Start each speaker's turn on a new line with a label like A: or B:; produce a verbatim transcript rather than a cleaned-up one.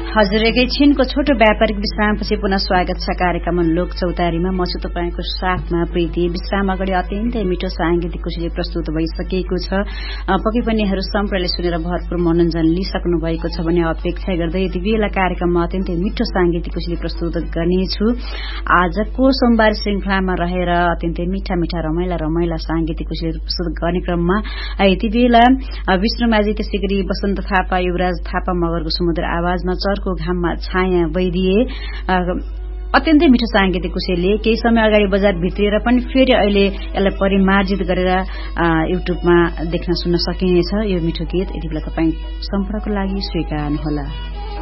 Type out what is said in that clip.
A: हजुर एकैछिनको छोटो व्यापारिक विश्रामपछि पुनः स्वागत छ कार्यक्रम लोक चौतारीमा। म छु तपाईको साथमा प्रीति। विश्राम अगाडि अत्यन्तै मिठो सांगीतिक कोसेली प्रस्तुत भइसकेको छ। पक्कै पनि यहाँहरू सम्पूर्णले सुनेर भरपूर मनोरञ्जन लिइसक्नु भएको छ भन्ने अपेक्षा गर्दै यति बेला कार्यक्रममा अत्यन्तै मिठो सांगीतिक कोसेली प्रस्तुत गर्नेछु। आजको सोमबार श्रृंखलामा रहेर अत्यन्तै मिठा मिठा रमाइला रमाइला सांगीतिक कोसेली प्रस्तुत गर्ने क्रममा यति बेला विष्णु माझी, त्यसै गरी वसन्त थापा, युवराज थापा मगरको सुमधुर आवाजमा चरको घाममा छाया वैदिए अत्यन्तै मिठो सांगीतिक कोसेली केही समय अगाडि बजार भित्रिएर पनि फेरि अहिले यसलाई परिमार्जित गरेर युट्युबमा देख्न सुन्न सकिनेछ। यो मिठो गीत यति बेला तपाईँ सम्पूर्णको लागि स्वीकार्नुहोला।